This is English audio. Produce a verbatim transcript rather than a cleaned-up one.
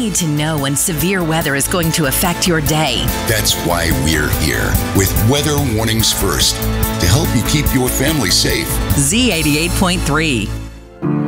need to know when severe weather is going to affect your day. That's why we're here with Weather Warnings First to help you keep your family safe. Z eighty-eight point three.